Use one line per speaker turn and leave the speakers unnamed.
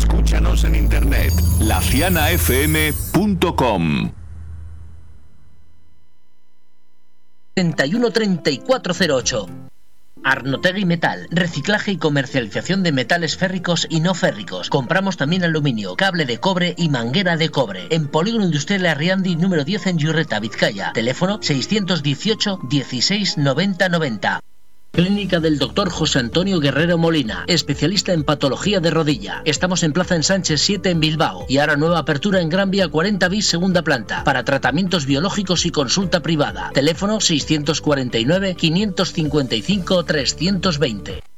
Escúchanos en internet, lacianafm.com.
313408. Arnotegui Metal, reciclaje y comercialización de metales férricos y no férricos. Compramos también aluminio, cable de cobre y manguera de cobre. En Polígono Industrial Arriandi, número 10 en Yurreta, Vizcaya. Teléfono 618 16 90 90. Clínica del Dr. José Antonio Guerrero Molina, especialista en patología de rodilla. Estamos en Plaza Ensanche 7 en Bilbao y ahora nueva apertura en Gran Vía 40 bis, segunda planta, para tratamientos biológicos y consulta privada. Teléfono 649 555 320.